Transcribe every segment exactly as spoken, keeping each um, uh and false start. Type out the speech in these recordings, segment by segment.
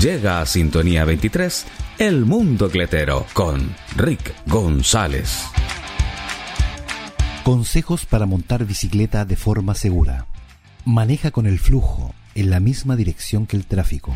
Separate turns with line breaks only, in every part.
Llega a Sintonía veintitrés, El Mundo Cletero, con Rick González.
Consejos para montar bicicleta de forma segura. Maneja con el flujo, en la misma dirección que el tráfico.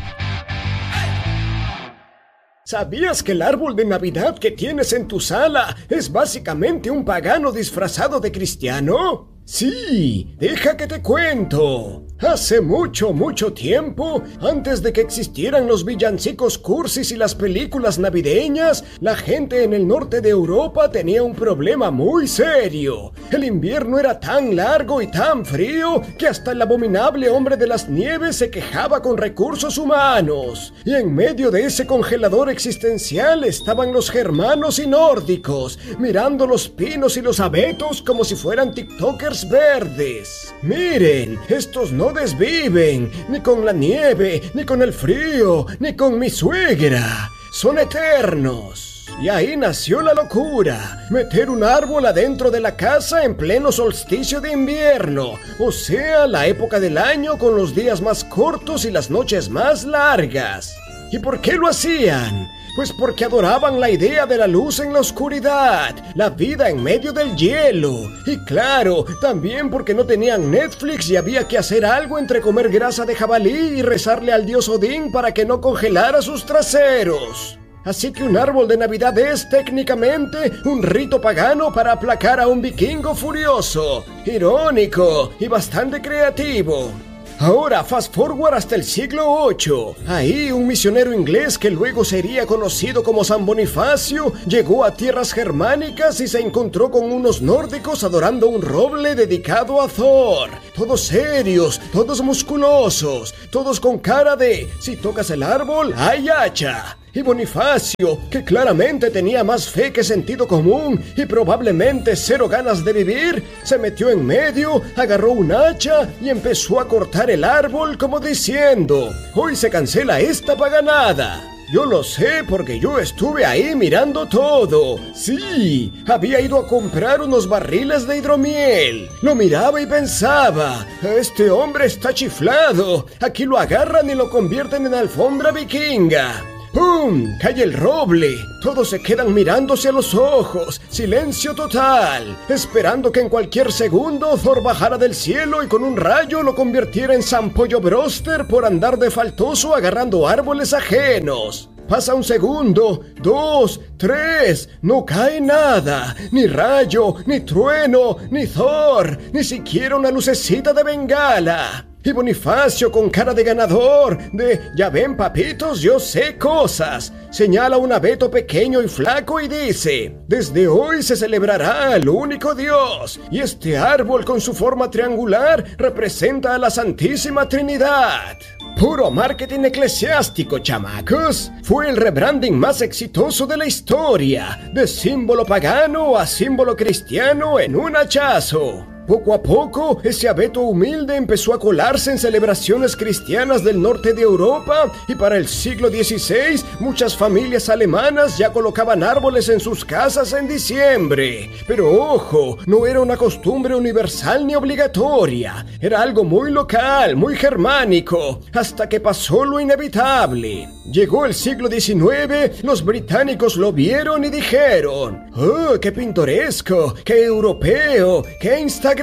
¿Sabías que el árbol de Navidad que tienes en tu sala es básicamente un pagano disfrazado de cristiano? Sí, deja que te cuento. Hace mucho, mucho tiempo, antes de que existieran los villancicos cursis y las películas navideñas, la gente en el norte de Europa tenía un problema muy serio. El invierno era tan largo y tan frío que hasta el abominable hombre de las nieves se quejaba con recursos humanos. Y en medio de ese congelador existencial estaban los germanos y nórdicos, mirando los pinos y los abetos como si fueran tiktokers verdes. Miren, estos no desviven, ni con la nieve, ni con el frío, ni con mi suegra. Son eternos. Y ahí nació la locura, meter un árbol adentro de la casa en pleno solsticio de invierno, o sea, la época del año con los días más cortos y las noches más largas. ¿Y por qué lo hacían? Pues porque adoraban la idea de la luz en la oscuridad, la vida en medio del hielo. Y claro, también porque no tenían Netflix y había que hacer algo entre comer grasa de jabalí y rezarle al dios Odín para que no congelara sus traseros. Así que un árbol de Navidad es técnicamente un rito pagano para aplacar a un vikingo furioso, irónico y bastante creativo. Ahora, fast forward hasta el siglo ocho. Ahí un misionero inglés que luego sería conocido como San Bonifacio llegó a tierras germánicas y se encontró con unos nórdicos adorando un roble dedicado a Thor. Todos serios, todos musculosos, todos con cara de si tocas el árbol, hay hacha. Y Bonifacio, que claramente tenía más fe que sentido común y probablemente cero ganas de vivir, se metió en medio, agarró un hacha y empezó a cortar el árbol como diciendo: hoy se cancela esta paganada. Yo lo sé porque yo estuve ahí mirando todo. Sí, había ido a comprar unos barriles de hidromiel. Lo miraba y pensaba: este hombre está chiflado. Aquí lo agarran y lo convierten en alfombra vikinga. ¡Pum! Cae el roble. Todos se quedan mirándose a los ojos. Silencio total. Esperando que en cualquier segundo Thor bajara del cielo y con un rayo lo convirtiera en San Pollo Broster por andar de faltoso agarrando árboles ajenos. Pasa un segundo, dos, tres, no cae nada, ni rayo, ni trueno, ni Thor, ni siquiera una lucecita de bengala. Y Bonifacio, con cara de ganador, de ya ven papitos, yo sé cosas, señala un abeto pequeño y flaco y dice: desde hoy se celebrará al único Dios, y este árbol con su forma triangular representa a la Santísima Trinidad. Puro marketing eclesiástico, chamacos. Fue el rebranding más exitoso de la historia, de símbolo pagano a símbolo cristiano en un hachazo. Poco a poco, ese abeto humilde empezó a colarse en celebraciones cristianas del norte de Europa y para el siglo dieciséis muchas familias alemanas ya colocaban árboles en sus casas en diciembre. Pero ojo, no era una costumbre universal ni obligatoria, era algo muy local, muy germánico, hasta que pasó lo inevitable. Llegó el siglo diecinueve, los británicos lo vieron y dijeron: ¡oh, qué pintoresco, qué europeo, qué instagrameable!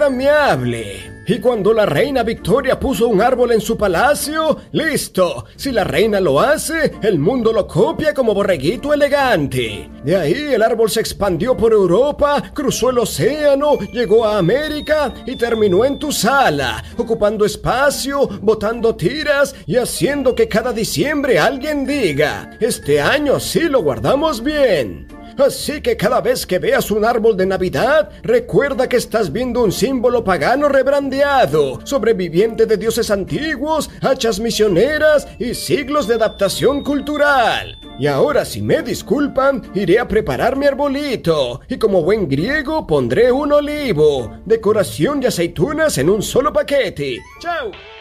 Y cuando la reina Victoria puso un árbol en su palacio, ¡listo! Si la reina lo hace, el mundo lo copia como borreguito elegante. De ahí el árbol se expandió por Europa, cruzó el océano, llegó a América y terminó en tu sala, ocupando espacio, botando tiras y haciendo que cada diciembre alguien diga: este año sí lo guardamos bien. Así que cada vez que veas un árbol de Navidad, recuerda que estás viendo un símbolo pagano rebrandeado, sobreviviente de dioses antiguos, hachas misioneras y siglos de adaptación cultural. Y ahora, si me disculpan, iré a preparar mi arbolito, y como buen griego pondré un olivo, decoración y aceitunas en un solo paquete. ¡Chao!